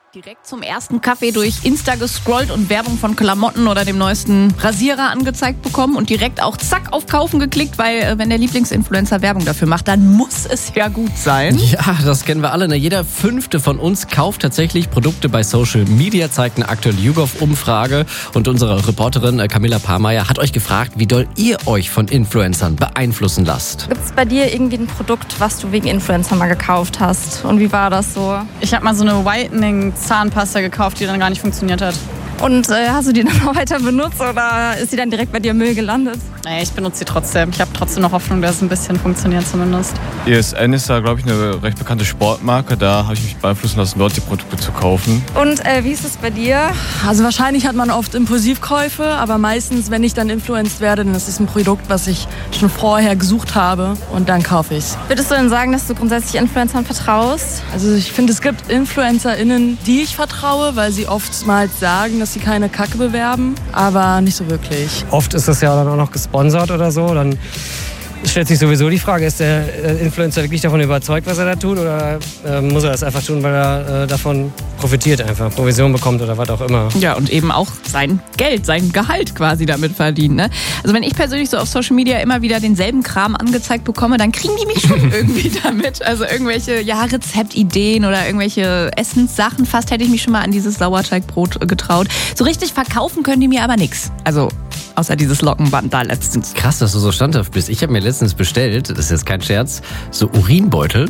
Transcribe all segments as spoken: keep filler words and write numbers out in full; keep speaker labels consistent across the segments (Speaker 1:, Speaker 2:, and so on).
Speaker 1: Direkt zum ersten Kaffee durch Insta gescrollt und Werbung von Klamotten oder dem neuesten Rasierer angezeigt bekommen und direkt auch zack auf Kaufen geklickt, weil äh, wenn der Lieblingsinfluencer Werbung dafür macht, dann muss es ja gut sein.
Speaker 2: Ja, das kennen wir alle. Ne? Jeder Fünfte von uns kauft tatsächlich Produkte bei Social Media, zeigt eine aktuelle YouGov-Umfrage. Und unsere Reporterin äh, Camilla Pahrmeier hat euch gefragt, wie doll ihr euch von Influencern beeinflussen lasst.
Speaker 3: Gibt es bei dir irgendwie ein Produkt, was du wegen Influencer mal gekauft hast? Und wie war das so?
Speaker 4: Ich habe mal so eine Whitening-Zahnpasta gekauft, die dann gar nicht funktioniert hat.
Speaker 3: Und äh, hast du die dann noch weiter benutzt oder ist sie dann direkt bei dir im Müll gelandet?
Speaker 4: Nee, ich benutze sie trotzdem. Ich habe trotzdem noch Hoffnung, dass es ein bisschen funktioniert zumindest.
Speaker 5: E S N ist da, glaube ich, eine recht bekannte Sportmarke. Da habe ich mich beeinflussen lassen, dort die Produkte zu kaufen.
Speaker 3: Und äh, wie ist es bei dir?
Speaker 6: Also wahrscheinlich hat man oft Impulsivkäufe, aber meistens, wenn ich dann influenced werde, dann ist es ein Produkt, was ich schon vorher gesucht habe und dann kaufe ich es.
Speaker 3: Würdest du denn sagen, dass du grundsätzlich Influencern vertraust?
Speaker 6: Also ich finde, es gibt InfluencerInnen, die ich vertraue, weil sie oftmals sagen, dass sie keine Kacke bewerben, aber nicht so wirklich.
Speaker 7: Oft ist das ja dann auch noch gesponsert oder so, dann stellt sich sowieso die Frage, ist der Influencer wirklich davon überzeugt, was er da tut, oder äh, muss er das einfach tun, weil er äh, davon profitiert, einfach Provision bekommt oder was auch immer.
Speaker 1: Ja, und eben auch sein Geld, sein Gehalt quasi damit verdient. Ne? Also wenn ich persönlich so auf Social Media immer wieder denselben Kram angezeigt bekomme, dann kriegen die mich schon irgendwie damit. Also irgendwelche ja, Rezeptideen oder irgendwelche Essenssachen. Fast hätte ich mich schon mal an dieses Sauerteigbrot getraut. So richtig verkaufen können die mir aber nichts. Also außer dieses Lockenband da letztens.
Speaker 2: Krass, dass du so standhaft bist. Ich habe mir letztens bestellt, das ist jetzt kein Scherz, so Urinbeutel.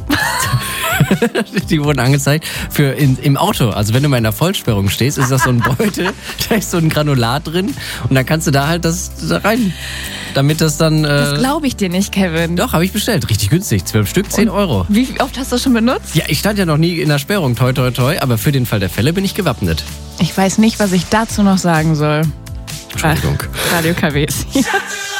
Speaker 2: Die wurden angezeigt für in, im Auto. Also wenn du mal in der Vollsperrung stehst, ist das so ein Beutel, da ist so ein Granulat drin und dann kannst du da halt das da rein, damit das dann... Äh,
Speaker 1: das glaube ich dir nicht, Kevin.
Speaker 2: Doch, habe ich bestellt. Richtig günstig. Zwölf Stück, zehn Euro.
Speaker 1: Wie oft hast du das schon benutzt?
Speaker 2: Ja, ich stand ja noch nie in der Sperrung, toi toi toi, aber für den Fall der Fälle bin ich gewappnet.
Speaker 1: Ich weiß nicht, was ich dazu noch sagen soll.
Speaker 2: Entschuldigung.
Speaker 1: Ach, Radio K W.